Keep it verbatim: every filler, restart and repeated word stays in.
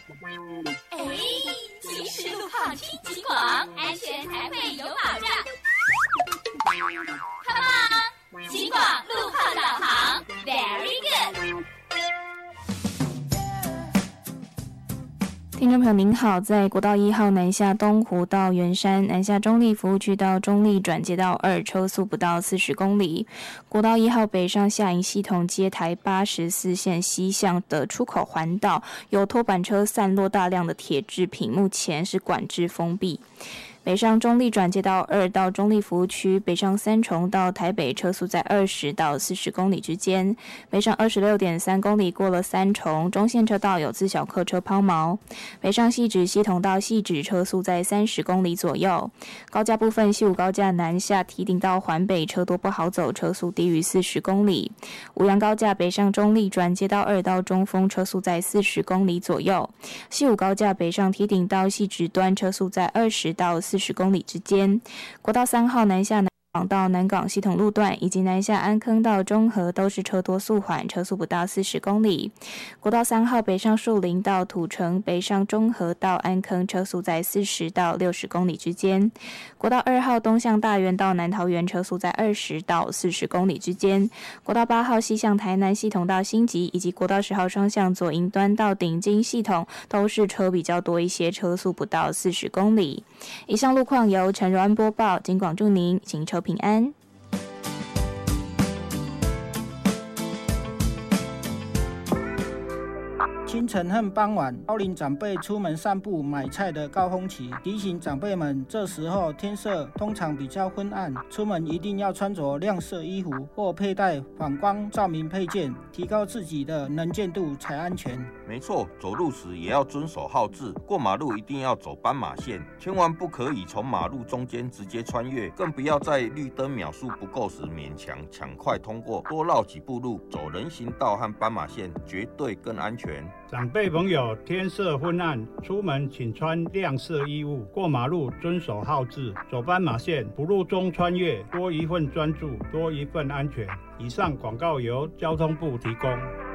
哎，行驶路况听警广，安全才会有保障。Come on， 警广路况导航 ，Very good。 听众朋友您好，在国道一号南下东湖到圆山，南下中立服务区到中立转接道二，车速不到四十公里。国道一号北上下营系统接台八十四线西向的出口环道，有拖板车散落大量的铁制品，目前是管制封闭。北上中立转接道二到中立服务区，北上三重到台北车速在二十到四十公里之间。北上二十六点三公里过了三重，中线车道有自小客车抛锚。北上汐止系统到汐止车速在三十公里左右。高架部分，西武高架南下堤顶到环北车多不好走，车速低于四十公里。五杨高架北上中立转接道二到中丰，车速在四十公里左右。西武高架北上堤顶到汐止端，车速在二十到四十公里之间。国道三号南下南港到南港系统路段，以及南下安坑到中和都是车多速缓，车速不到四十公里。国道三号北上树林到土城，北上中和到安坑，车速在四十到六十公里之间。国道二号东向大园到南桃园，车速在二十到四十公里之间。国道八号西向台南系统到新集，以及国道十号双向左营端到顶金系统，都是车比较多一些，车速不到四十公里。以上路况由陈柔安播报，警广祝您行车平安。 清晨和傍晚，高龄长辈出门散步、买菜的高峰期，提醒长辈们，这时候天色通常比较昏暗，出门一定要穿着亮色衣服或佩戴反光照明配件，提高自己的能见度才安全。 没错，走路时也要遵守号志，过马路一定要走斑马线，千万不可以从马路中间直接穿越，更不要在绿灯秒数不够时勉强抢快通过，多绕几步路，走人行道和斑马线，绝对更安全。 长辈朋友，天色昏暗，出门请穿亮色衣物，过马路遵守号志，走斑马线，不路中穿越，多一份专注，多一份安全。以上广告由交通部提供。